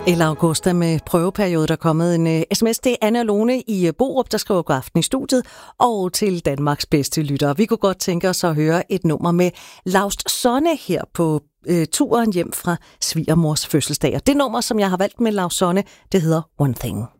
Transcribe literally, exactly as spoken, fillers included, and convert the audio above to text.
Eller Augusta med prøveperiode, der er kommet en uh, sms. Det er Anna Lone i uh, Borup, der skriver god aften i studiet, og til Danmarks bedste lyttere. Vi kunne godt tænke os at høre et nummer med Laust Sonne her på uh, turen hjem fra svigermors fødselsdag. Og det nummer, som jeg har valgt med Laust Sonne, det hedder One Thing.